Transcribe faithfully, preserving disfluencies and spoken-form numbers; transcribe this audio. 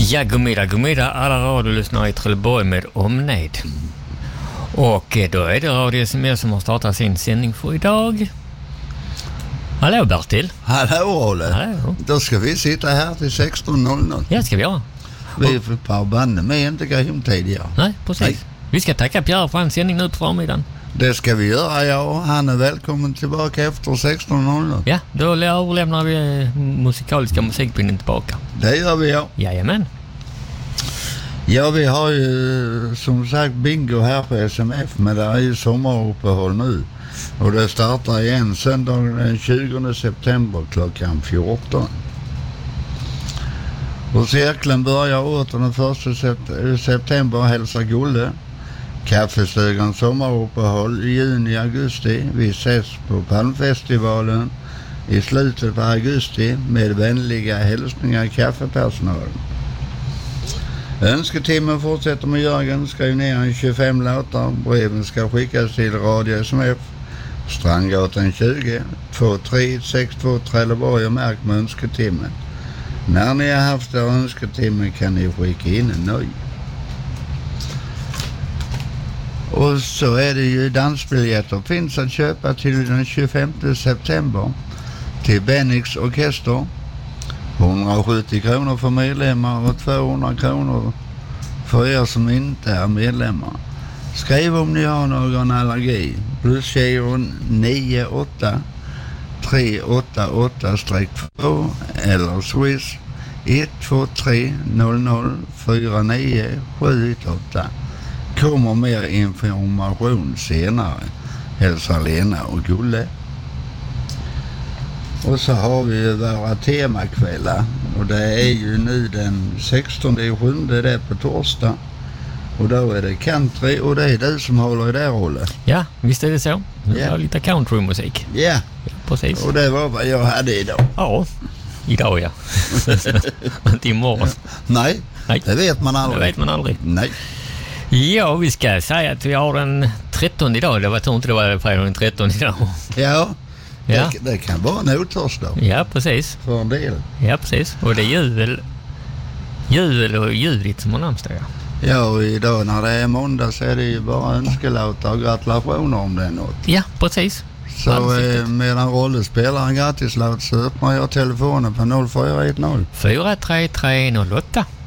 Ja, godmiddag, godmiddag alla radiolyssnare i Trelleborg med omnejd. Och då är det Radio S M S som har startat sin sändning för idag. Hallå Bertil. Hallå Olle. Hallå. Då ska vi sitta här till sexton noll noll. Ja, ska vi göra. Vi är för par banden med integrationstid, ja. Nej, precis. Nej. Vi ska tacka Pierre för hans sändning nu på förmiddagen. Det ska vi göra, ja. Han är välkommen tillbaka efter sexton noll noll. Ja, då överlämnar vi musikaliska musikpinnen tillbaka. Det gör vi, ja. Jajamän. Ja, vi har ju som sagt bingo här på S M F, men det är ju sommaruppehåll nu. Och det startar igen söndag den tjugonde september klockan fjorton. Och cirkeln börjar åter den första september, hälsa Gulle. Kaffestugan sommaruppehåll i juni-augusti. Vi ses på Palmfestivalen i slutet av augusti med vänliga hälsningar kaffepersonalen. Önsketimmen fortsätter med Jörgen. Skriv ner en tjugofem låtar. Breven ska skickas till Radio S M F, Strandgatan tjugo, två tre sex två Trelleborg och märk med önsketimmen. När ni har haft er önsketimmen kan ni skicka in en ny. Och så är det ju dansbiljetter finns att köpa till den tjugofemte september till Bennix Orkester. hundrasjuttio kronor för medlemmar och tvåhundra kronor för er som inte är medlemmar. Skriv om ni har någon allergi. Plusgiron nio åtta tre åtta åtta två eller Swiss ett två tre noll noll fyra nio sju ett åtta. Kommer mer information senare. Hälsar Lena och Gulle. Och så har vi ju våra temakvällar. Och det är ju nu den sextonde sjunde det är på torsdag. Och då är det country och det är du som håller i det rollen. Ja, visst är det så. Vi Ja. har lite countrymusik. Ja, Ja, precis. och det var vad jag hade idag. Ja, idag ja. Inte imorgon. Nej, Nej, det vet man det aldrig. vet man aldrig. Nej. Ja, vi ska säga att vi har den trettonde idag. Det var tror inte det var fredag den trettonde idag. Ja, Ja. Det, det kan vara en otorsdag Ja, precis. för en del. Ja, precis. Och det är jul, jul och Judit som har namnsdag. Ja, och idag när det är måndag så är det ju bara önskelåtar och gratulationer om det är något. Ja, precis. Så eh, medan Rolle spelar en gratislåt så öppnar jag telefonen på noll fyra ett noll fyra tre tre noll åtta.